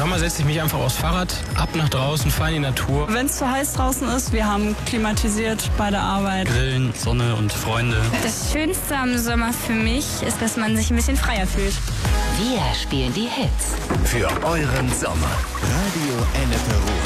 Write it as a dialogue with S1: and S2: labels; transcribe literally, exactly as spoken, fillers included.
S1: Sommer setze ich mich einfach aufs Fahrrad, ab nach draußen, fahre in die Natur.
S2: Wenn es zu heiß draußen ist, wir haben klimatisiert bei der Arbeit.
S3: Grillen, Sonne und Freunde.
S4: Das Schönste am Sommer für mich ist, dass man sich ein bisschen freier fühlt.
S5: Wir spielen die Hits.
S6: Für euren Sommer. Radio Ennepe Ruhr.